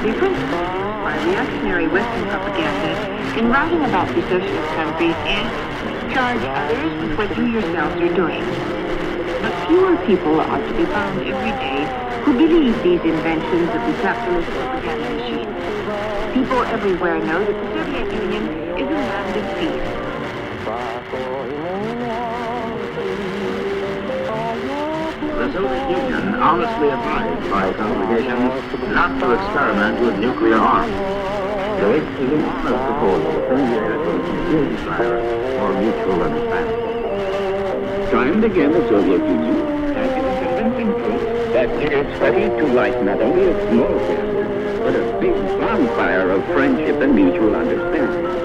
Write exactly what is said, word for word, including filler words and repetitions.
The principle by reactionary Western propagandists in writing about the socialist countries is charge others with what you yourselves are doing. But fewer people are to be found every day who believe these inventions of the capitalist propaganda machine. People everywhere know that the Soviet Union is a land of peace. The Soviet Union honestly advised by congregations not to experiment with nuclear arms. They is an honest proposal to desire for mutual understanding. Time and again, the Soviet Union has given convincing proof that it is ready to light not only a small fire, but a big bonfire of friendship and mutual understanding.